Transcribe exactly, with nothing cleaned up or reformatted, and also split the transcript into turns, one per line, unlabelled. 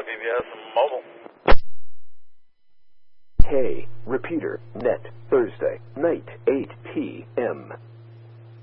P B S Mobile.
Hey, repeater, net, Thursday, night, eight p m